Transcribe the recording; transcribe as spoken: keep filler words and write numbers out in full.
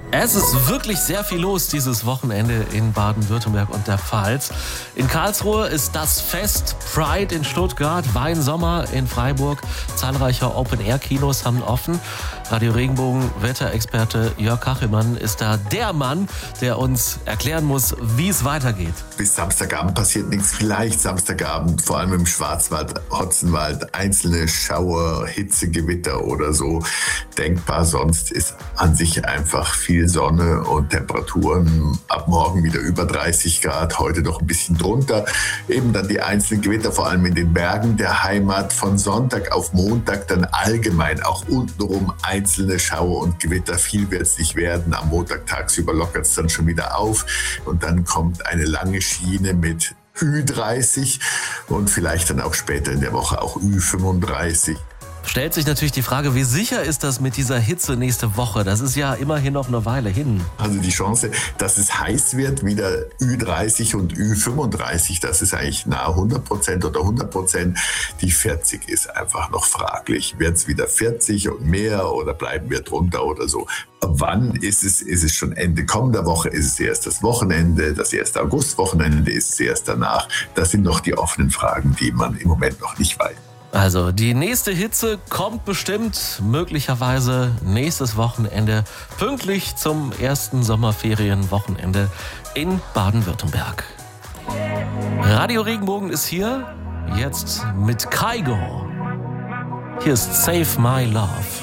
Es ist wirklich sehr viel los dieses Wochenende in Baden-Württemberg und der Pfalz. In Karlsruhe ist das Fest Pride, in Stuttgart Weinsommer, in Freiburg zahlreiche Open-Air-Kinos haben offen. Radio Regenbogen Wetterexperte Jörg Kachelmann ist da der Mann, der uns erklären muss, wie es weitergeht. Bis Samstagabend passiert nichts. Vielleicht Samstagabend, vor allem im Schwarzwald, Hotzenwald, einzelne Schauer, Hitze, Gewitter oder so denkbar. Sonst ist an sich einfach viel Sonne und Temperaturen ab morgen wieder über dreißig Grad, heute noch ein bisschen drunter. Eben dann die einzelnen Gewitter, vor allem in den Bergen der Heimat. Von Sonntag auf Montag dann allgemein auch untenrum einzelne Schauer und Gewitter. Viel wird es nicht werden. Am Montag tagsüber lockert es dann schon wieder auf und dann kommt eine lange Schiene mit Ü dreißig und vielleicht dann auch später in der Woche auch Ü fünfunddreißig. Stellt sich natürlich die Frage, wie sicher ist das mit dieser Hitze nächste Woche? Das ist ja immerhin noch eine Weile hin. Also die Chance, dass es heiß wird, wieder Ü dreißig und Ü fünfunddreißig, das ist eigentlich nahe hundert Prozent oder hundert Prozent. Die vierzig ist einfach noch fraglich. Wird es wieder vierzig und mehr oder bleiben wir drunter oder so? Wann ist es? Ist es schon Ende kommender Woche? Ist es erst das Wochenende? Das erste Augustwochenende? Ist es erst danach? Das sind noch die offenen Fragen, die man im Moment noch nicht weiß. Also die nächste Hitze kommt bestimmt möglicherweise nächstes Wochenende, pünktlich zum ersten Sommerferienwochenende in Baden-Württemberg. Radio Regenbogen ist hier, jetzt mit Kygo. Hier ist Save My Love.